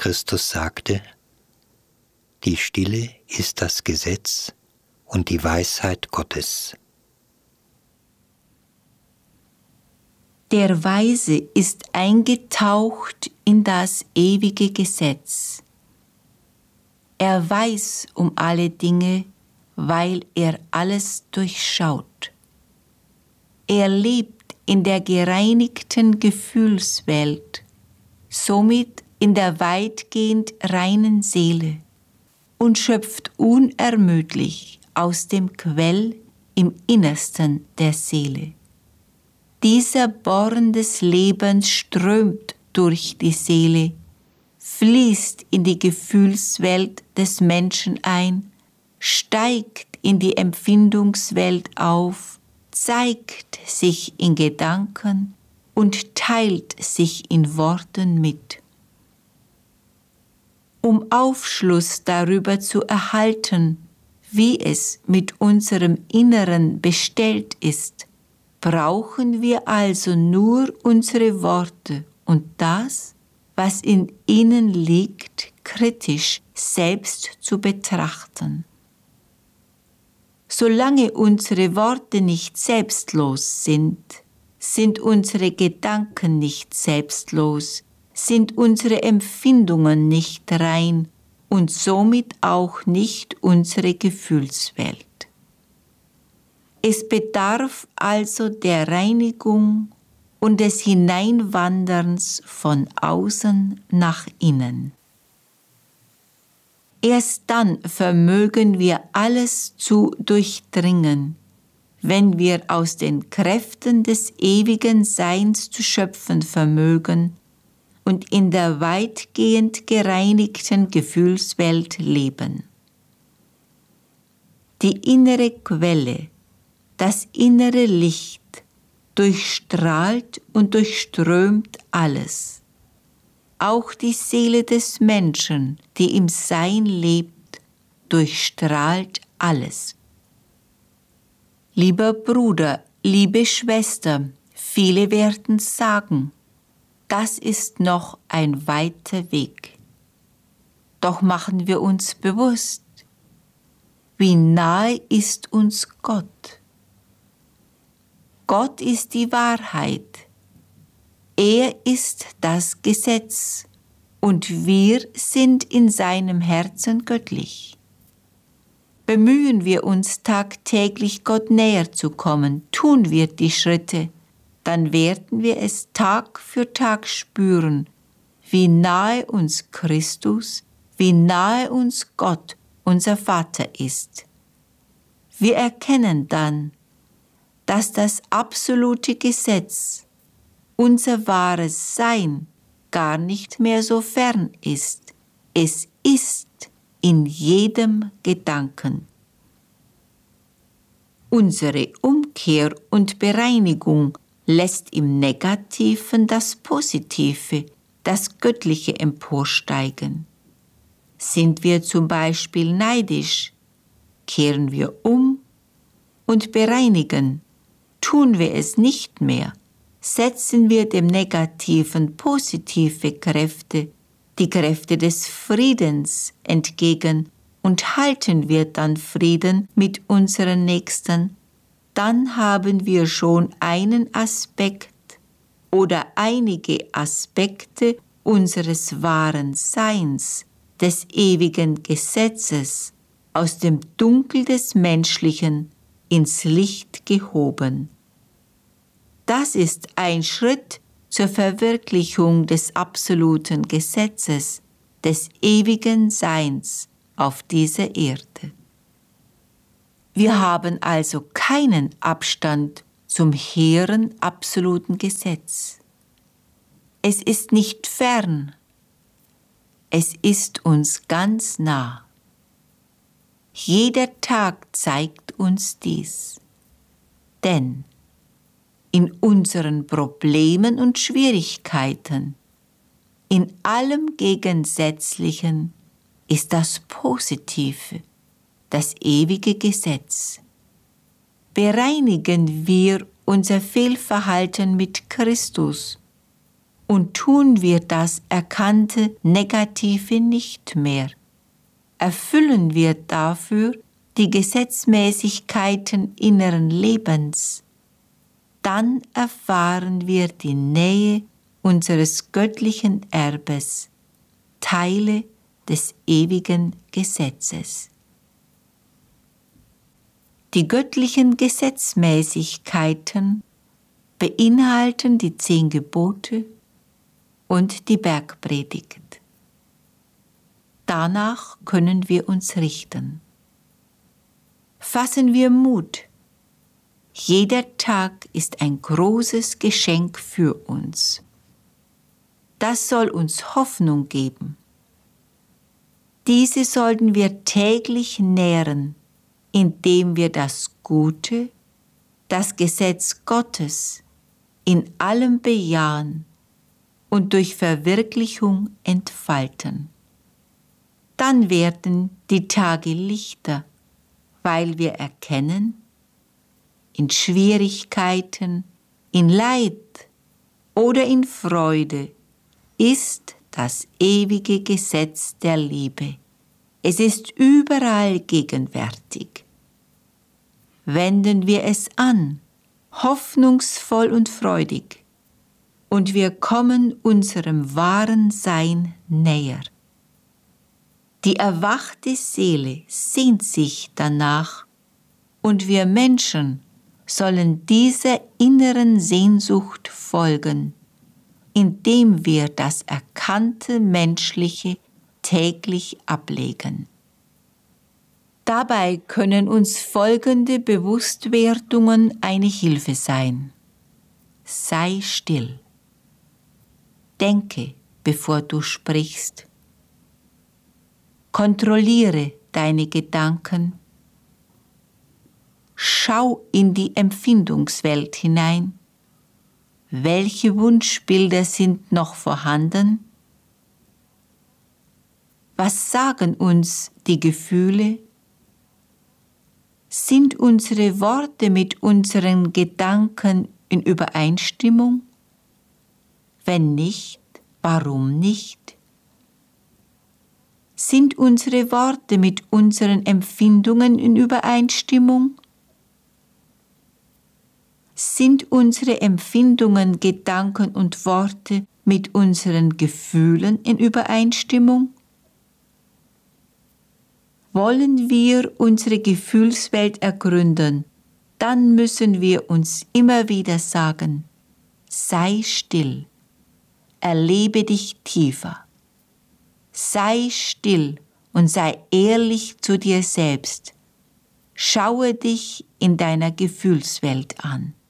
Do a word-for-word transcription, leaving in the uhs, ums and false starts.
Christus sagte: Die Stille ist das Gesetz und die Weisheit Gottes. Der Weise ist eingetaucht in das ewige Gesetz. Er weiß um alle Dinge, weil er alles durchschaut. Er lebt in der gereinigten Gefühlswelt, somit in der weitgehend reinen Seele und schöpft unermüdlich aus dem Quell im Innersten der Seele. Dieser Born des Lebens strömt durch die Seele, fließt in die Gefühlswelt des Menschen ein, steigt in die Empfindungswelt auf, zeigt sich in Gedanken und teilt sich in Worten mit. Um Aufschluss darüber zu erhalten, wie es mit unserem Inneren bestellt ist, brauchen wir also nur unsere Worte und das, was in ihnen liegt, kritisch selbst zu betrachten. Solange unsere Worte nicht selbstlos sind, sind unsere Gedanken nicht selbstlos, sind unsere Empfindungen nicht rein und somit auch nicht unsere Gefühlswelt. Es bedarf also der Reinigung und des Hineinwanderns von außen nach innen. Erst dann vermögen wir alles zu durchdringen, wenn wir aus den Kräften des ewigen Seins zu schöpfen vermögen und in der weitgehend gereinigten Gefühlswelt leben. Die innere Quelle, das innere Licht, durchstrahlt und durchströmt alles. Auch die Seele des Menschen, die im Sein lebt, durchstrahlt alles. Lieber Bruder, liebe Schwester, viele werden sagen, das ist noch ein weiter Weg. Doch machen wir uns bewusst, wie nahe ist uns Gott. Gott ist die Wahrheit. Er ist das Gesetz und wir sind in seinem Herzen göttlich. Bemühen wir uns tagtäglich Gott näher zu kommen, tun wir die Schritte, dann werden wir es Tag für Tag spüren, wie nahe uns Christus, wie nahe uns Gott, unser Vater ist. Wir erkennen dann, dass das absolute Gesetz, unser wahres Sein, gar nicht mehr so fern ist. Es ist in jedem Gedanken. Unsere Umkehr und Bereinigung lässt im Negativen das Positive, das Göttliche emporsteigen. Sind wir zum Beispiel neidisch, kehren wir um und bereinigen. Tun wir es nicht mehr, setzen wir dem Negativen positive Kräfte, die Kräfte des Friedens entgegen und halten wir dann Frieden mit unseren Nächsten, dann haben wir schon einen Aspekt oder einige Aspekte unseres wahren Seins, des ewigen Gesetzes, aus dem Dunkel des Menschlichen ins Licht gehoben. Das ist ein Schritt zur Verwirklichung des absoluten Gesetzes, des ewigen Seins auf dieser Erde. Wir haben also keinen Abstand zum hehren absoluten Gesetz. Es ist nicht fern, es ist uns ganz nah. Jeder Tag zeigt uns dies, denn in unseren Problemen und Schwierigkeiten, in allem Gegensätzlichen ist das Positive, das ewige Gesetz. Bereinigen wir unser Fehlverhalten mit Christus und tun wir das erkannte Negative nicht mehr, erfüllen wir dafür die Gesetzmäßigkeiten inneren Lebens, dann erfahren wir die Nähe unseres göttlichen Erbes, Teile des ewigen Gesetzes. Die göttlichen Gesetzmäßigkeiten beinhalten die zehn Gebote und die Bergpredigt. Danach können wir uns richten. Fassen wir Mut. Jeder Tag ist ein großes Geschenk für uns. Das soll uns Hoffnung geben. Diese sollten wir täglich nähren, indem wir das Gute, das Gesetz Gottes in allem bejahen und durch Verwirklichung entfalten. Dann werden die Tage lichter, weil wir erkennen, in Schwierigkeiten, in Leid oder in Freude ist das ewige Gesetz der Liebe. Es ist überall gegenwärtig. Wenden wir es an, hoffnungsvoll und freudig, und wir kommen unserem wahren Sein näher. Die erwachte Seele sehnt sich danach, und wir Menschen sollen dieser inneren Sehnsucht folgen, indem wir das erkannte Menschliche täglich ablegen. Dabei können uns folgende Bewusstwerdungen eine Hilfe sein. Sei still. Denke, bevor du sprichst. Kontrolliere deine Gedanken. Schau in die Empfindungswelt hinein. Welche Wunschbilder sind noch vorhanden? Was sagen uns die Gefühle? Sind unsere Worte mit unseren Gedanken in Übereinstimmung? Wenn nicht, warum nicht? Sind unsere Worte mit unseren Empfindungen in Übereinstimmung? Sind unsere Empfindungen, Gedanken und Worte mit unseren Gefühlen in Übereinstimmung? Wollen wir unsere Gefühlswelt ergründen, dann müssen wir uns immer wieder sagen, sei still, erlebe dich tiefer. Sei still und sei ehrlich zu dir selbst. Schaue dich in deiner Gefühlswelt an.